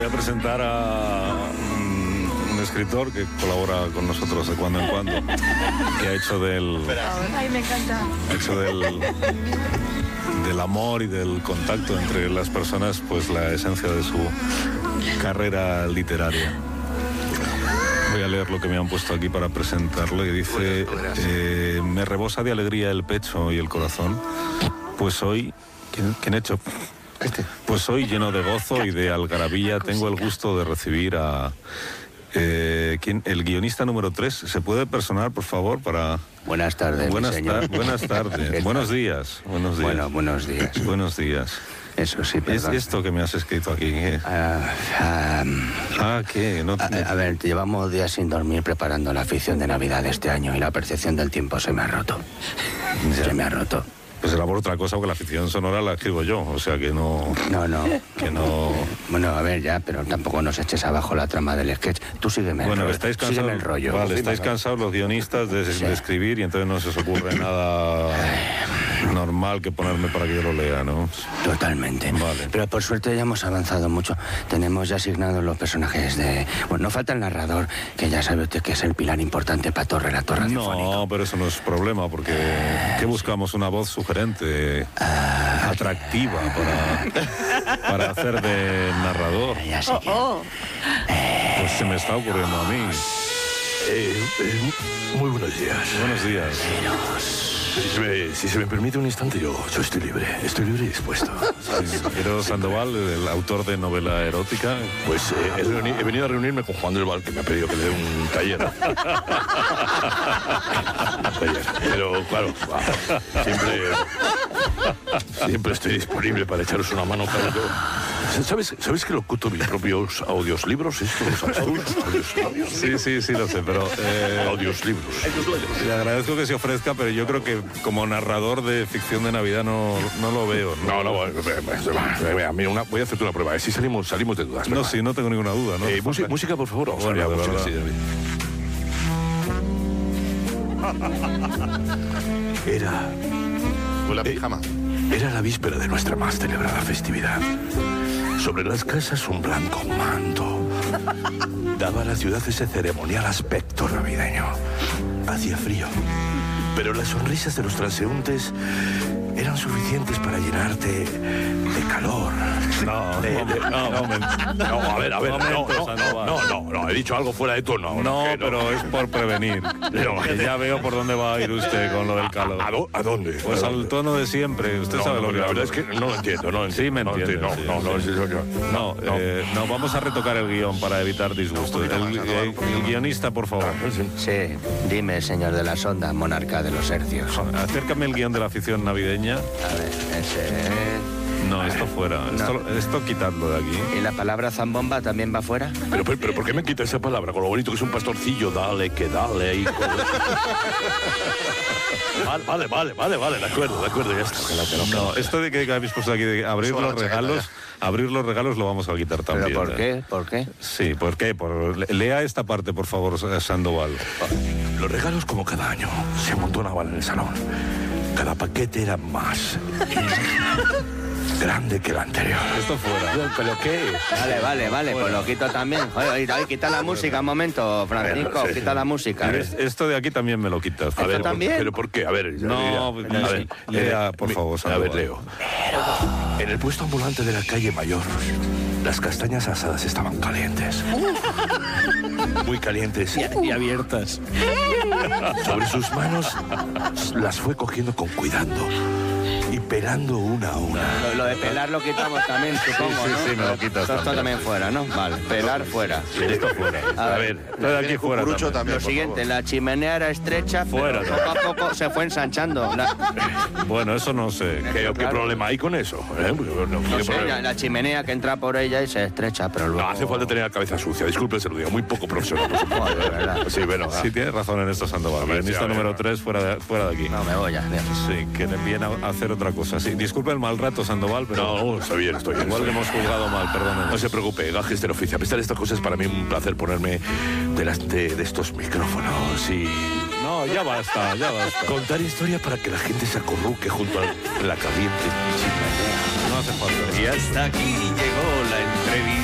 Voy a presentar a un escritor que colabora con nosotros de cuando en cuando, que ha hecho Ay, me encanta. ha hecho del amor y del contacto entre las personas, pues la esencia de su carrera literaria. Voy a leer lo que me han puesto aquí para presentarlo y dice: me rebosa de alegría el pecho y el corazón, pues hoy... ¿Quién ha hecho? Pues hoy, lleno de gozo y de algarabía, tengo el gusto de recibir a... el guionista número 3. ¿Se puede personar, por favor, para...? Buenas tardes, Buenas señor. tardes. Buenos días. Bueno, buenos días. Buenos días. Eso sí, ¿Es perdón. esto que me has escrito aquí? ¿Qué? ¿Qué? No, A ver, llevamos días sin dormir preparando la ficción de Navidad de este año y la percepción del tiempo se me ha roto. Ya. Se me ha roto. Pues era por otra cosa, porque la ficción sonora la escribo yo, o sea que no... No. Que no... Bueno, a ver, ya, pero tampoco nos eches abajo la trama del sketch. Tú sígueme Bueno, el rollo. estáis cansados... Sígueme el rollo. Vale, estáis cansados los guionistas de escribir y entonces no se os ocurre nada normal que ponerme para que yo lo lea, ¿no? Totalmente. Vale. Pero por suerte ya hemos avanzado mucho. Tenemos ya asignados los personajes de... Bueno, no falta el narrador, que ya sabe usted que es el pilar importante para todo relato radiofónico. No, pero eso no es problema, porque ¿qué buscamos? Una voz sugerente, atractiva para hacer de narrador. Ya sé que... Pues se me está ocurriendo a mí. Muy buenos días. Buenos días. Si se me permite un instante, yo estoy libre y dispuesto. Quiero Sandoval, el autor de novela erótica. Pues he venido a reunirme con Juan del Val, que me ha pedido que le dé un taller. Pero claro, siempre estoy disponible para echaros una mano. ¿Sabes que locuto mis propios audiolibros? ¿Esto lo sabes tú? Sí, lo sé, pero... Audiolibros. Le agradezco que se ofrezca, pero yo creo que como narrador de ficción de Navidad no lo veo. No, voy a hacerte una prueba. Si salimos de dudas. No, sí, no tengo ninguna duda, ¿no? Música, por favor. Bueno, de verdad. Era la víspera de nuestra más celebrada festividad. Sobre las casas un blanco manto daba a la ciudad ese ceremonial aspecto navideño. Hacía frío, pero las sonrisas de los transeúntes eran suficientes para llenarte de calor. No, A ver, no, he dicho algo fuera de tono. No, pero es por prevenir. Que ya veo por dónde va a ir usted con lo del calor. ¿A dónde? Pues al tono de siempre. Usted sabe lo que la hablo. verdad es que no lo entiendo. Sí, me entiende. No, vamos a retocar el guión para evitar disgustos. El guionista, por favor. Sí, dime, señor de la sonda, monarca de los hercios. Acércame el guión de la ficción navideña. A ver, ese... No, esto fuera. Esto quitadlo de aquí. ¿Y la palabra zambomba también va fuera? Pero ¿por qué me quita esa palabra? Con lo bonito que es un pastorcillo, dale. Y vale, de acuerdo, ya está. No, esto de que habéis puesto aquí de abrir los regalos lo vamos a quitar también. ¿Pero por qué? ¿Por qué? Sí, ¿por qué? Lea esta parte, por favor, Sandoval. Los regalos, como cada año, se amontonaban en el salón. Cada paquete era más grande que el anterior. Esto fuera. ¿Pero qué? Vale, pues lo quito también. Oye, quita la música un momento, Francisco, quita la música. Esto de aquí también me lo quitas. A ver, también? ¿pero por qué? A ver, lea, por favor, Sandoval. A ver, leo. En el puesto ambulante de la calle Mayor, las castañas asadas estaban calientes. Muy calientes. Y abiertas. Sobre sus manos las fue cogiendo con cuidado y pelando una a una. Lo de pelar lo quitamos también, supongo, ¿no? Sí, me lo quitas Esto también fuera, ¿no? Vale, pelar fuera. Esto fuera. A ver, Esto de aquí fuera también. lo siguiente, la chimenea era estrecha, Fuera. pero poco a poco se fue ensanchando. Bueno, eso no sé. ¿Qué problema hay con eso? No sé, la chimenea que entra por ella y se estrecha, pero luego... No hace falta tener la cabeza sucia, disculpe, se lo digo, muy poco profesional. Por supuesto. Joder, de verdad. Sí, bueno. Sí, tienes razón en esto, Sandoval. Guionista número 3 fuera de aquí. No, me voy ya. Sí, que le viene a hacer otra cosa. Sí, disculpe el mal rato, Sandoval, pero... No, estoy bien. Igual que hemos juzgado mal, perdónenos. No se preocupe, gajes del oficio. A pesar de estas cosas, para mí es un placer ponerme delante de estos micrófonos y... No, ya basta. contar historias para que la gente se acurruque junto a la caliente chimenea. No hace falta. Y hasta aquí llegó la entrevista.